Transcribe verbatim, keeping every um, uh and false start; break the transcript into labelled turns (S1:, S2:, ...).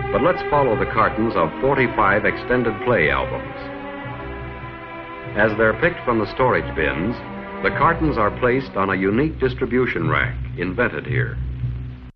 S1: But let's follow the cartons of forty-five extended play albums. As they're picked from the storage bins, the cartons are placed on a unique distribution rack invented here.